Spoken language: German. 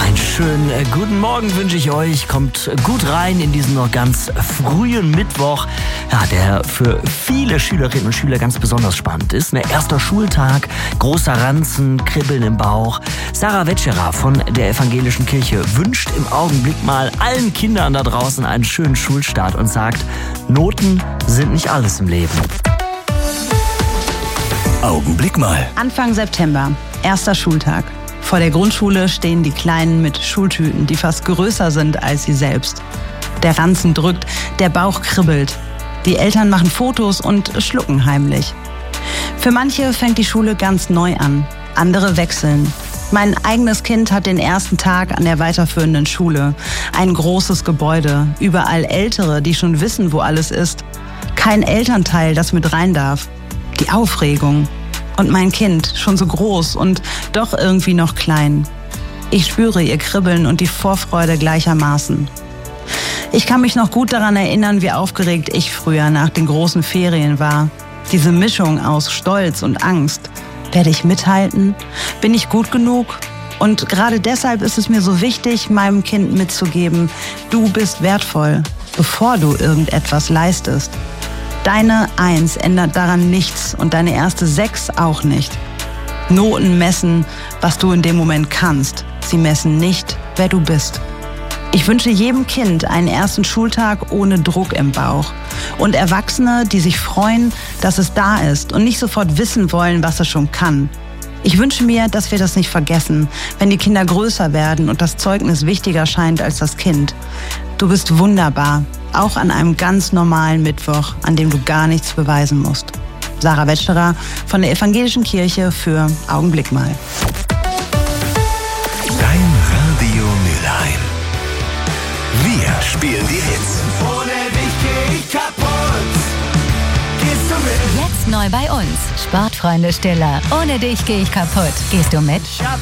Einen schönen guten Morgen wünsche ich euch. Kommt gut rein in diesen noch ganz frühen Mittwoch, ja, der für viele Schülerinnen und Schüler ganz besonders spannend ist. Erster Schultag, großer Ranzen, Kribbeln im Bauch. Sarah Wetscherer von der Evangelischen Kirche wünscht im Augenblick mal allen Kindern da draußen einen schönen Schulstart und sagt, Noten sind nicht alles im Leben. Augenblick mal. Anfang September, erster Schultag. Vor der Grundschule stehen die Kleinen mit Schultüten, die fast größer sind als sie selbst. Der Ranzen drückt, der Bauch kribbelt. Die Eltern machen Fotos und schlucken heimlich. Für manche fängt die Schule ganz neu an, andere wechseln. Mein eigenes Kind hat den ersten Tag an der weiterführenden Schule. Ein großes Gebäude, überall Ältere, die schon wissen, wo alles ist. Kein Elternteil, das mit rein darf. Die Aufregung. Und mein Kind, schon so groß und doch irgendwie noch klein. Ich spüre ihr Kribbeln und die Vorfreude gleichermaßen. Ich kann mich noch gut daran erinnern, wie aufgeregt ich früher nach den großen Ferien war. Diese Mischung aus Stolz und Angst. Werde ich mithalten? Bin ich gut genug? Und gerade deshalb ist es mir so wichtig, meinem Kind mitzugeben, du bist wertvoll, bevor du irgendetwas leistest. Deine 1 ändert daran nichts und deine erste 6 auch nicht. Noten messen, was du in dem Moment kannst. Sie messen nicht, wer du bist. Ich wünsche jedem Kind einen ersten Schultag ohne Druck im Bauch. Und Erwachsene, die sich freuen, dass es da ist und nicht sofort wissen wollen, was es schon kann. Ich wünsche mir, dass wir das nicht vergessen, wenn die Kinder größer werden und das Zeugnis wichtiger scheint als das Kind. Du bist wunderbar, auch an einem ganz normalen Mittwoch, an dem du gar nichts beweisen musst. Sarah Wetscherer von der Evangelischen Kirche für Augenblick mal. Dein Radio Mülheim. Wir spielen die Hits. Ohne dich geh ich kaputt. Gehst du mit? Jetzt neu bei uns. Sportfreunde Stiller. Ohne dich geh ich kaputt. Gehst du mit? Ich hab